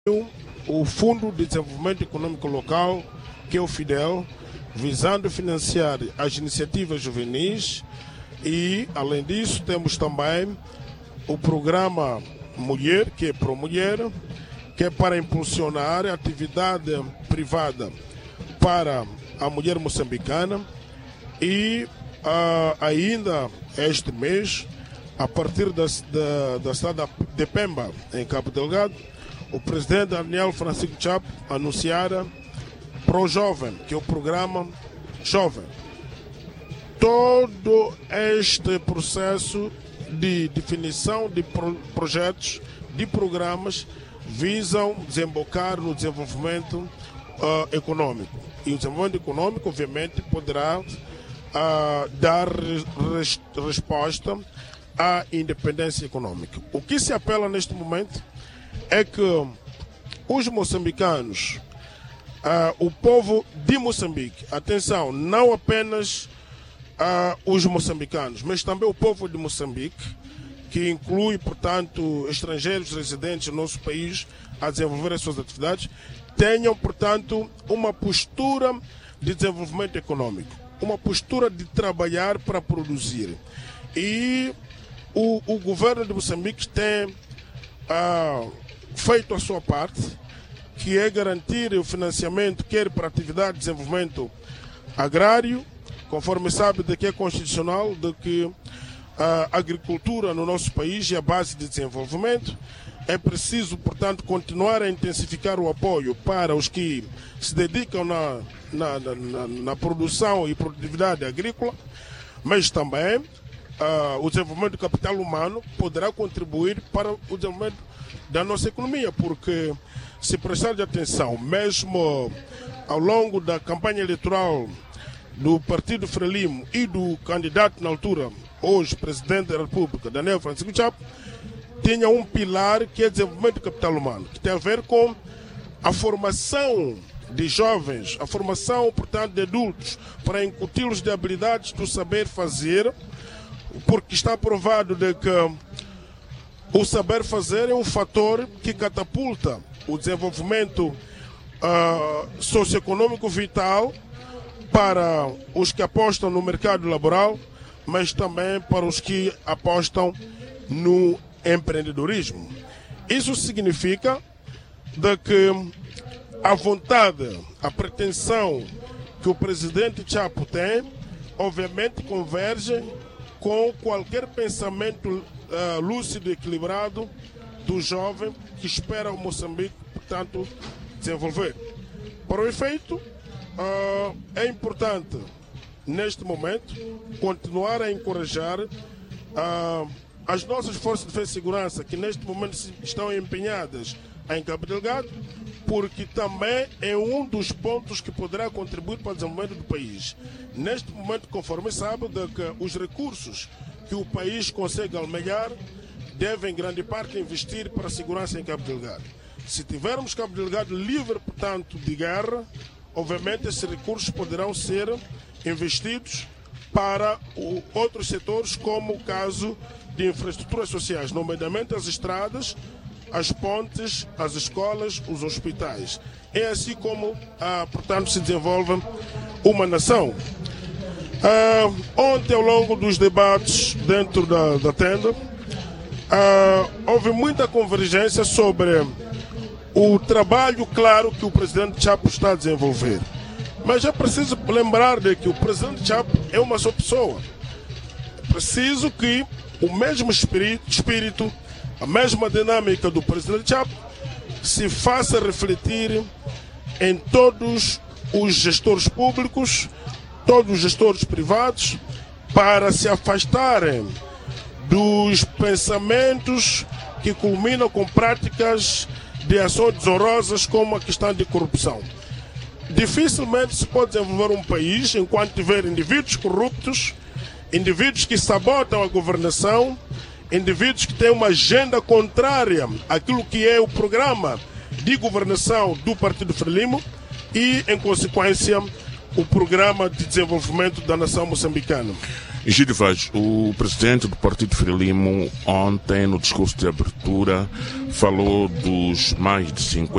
o Fundo de Desenvolvimento Econômico Local, que é o FIDEL, visando financiar as iniciativas juvenis e, além disso, temos também o programa Mulher, que é Pro Mulher, que é para impulsionar a atividade privada para a mulher moçambicana e ainda este mês, a partir da cidade de Pemba, em Cabo Delgado, o presidente Daniel Francisco Chapo anunciara Pro Jovem, que é o programa Jovem. Todo este processo de definição de projetos, de programas, visam desembocar no desenvolvimento econômico. E o desenvolvimento econômico, obviamente, poderá dar resposta à independência econômica. O que se apela neste momento é que os moçambicanos, o povo de Moçambique, atenção, não apenas os moçambicanos, mas também o povo de Moçambique, que inclui, portanto, estrangeiros residentes no nosso país a desenvolver as suas atividades, tenham, portanto, uma postura de desenvolvimento econômico, uma postura de trabalhar para produzir. E o governo de Moçambique tem feito a sua parte, que é garantir o financiamento, quer para atividade de desenvolvimento agrário, conforme sabe de que é constitucional, de que a agricultura no nosso país é a base de desenvolvimento. É preciso, portanto, continuar a intensificar o apoio para os que se dedicam na produção e produtividade agrícola, mas também o desenvolvimento do capital humano poderá contribuir para o desenvolvimento da nossa economia, porque se prestar de atenção, mesmo ao longo da campanha eleitoral do Partido Frelimo e do candidato na altura, hoje presidente da República, Daniel Francisco Chapo, tinha um pilar que é o desenvolvimento do capital humano, que tem a ver com a formação de jovens, a formação, portanto, de adultos, para incuti-los de habilidades do saber fazer, porque está provado de que o saber fazer é um fator que catapulta o desenvolvimento socioeconômico vital para os que apostam no mercado laboral, mas também para os que apostam no empreendedorismo. Isso significa de que a vontade, a pretensão que o presidente Chapo tem, obviamente converge com qualquer pensamento lúcido e equilibrado do jovem que espera o Moçambique, portanto, desenvolver. Para o efeito, é importante, neste momento, continuar a encorajar as nossas forças de defesa e segurança, que neste momento estão empenhadas em Cabo Delgado, porque também é um dos pontos que poderá contribuir para o desenvolvimento do país. Neste momento, conforme sabe, de que os recursos que o país consegue almejar devem, em grande parte, investir para a segurança em Cabo Delgado. Se tivermos Cabo Delgado livre, portanto, de guerra, obviamente esses recursos poderão ser investidos para outros setores, como o caso de infraestruturas sociais, nomeadamente as estradas, as pontes, as escolas, os hospitais. É assim como, portanto, se desenvolve uma nação. Ontem, ao longo dos debates dentro da tenda, houve muita convergência sobre o trabalho claro que o presidente Chapo está a desenvolver. Mas é preciso lembrar de que o presidente Chapo é uma só pessoa. É preciso que o mesmo espírito, a mesma dinâmica do presidente Chapo se faça refletir em todos os gestores públicos, todos os gestores privados, para se afastarem dos pensamentos que culminam com práticas de ações desonrosas como a questão de corrupção. Dificilmente se pode desenvolver um país enquanto tiver indivíduos corruptos, indivíduos que sabotam a governação, indivíduos que têm uma agenda contrária àquilo que é o programa de governação do Partido Frelimo e, em consequência, o programa de desenvolvimento da nação moçambicana. Egídio Vaz, o presidente do Partido Frelimo, ontem, no discurso de abertura, falou dos mais de 50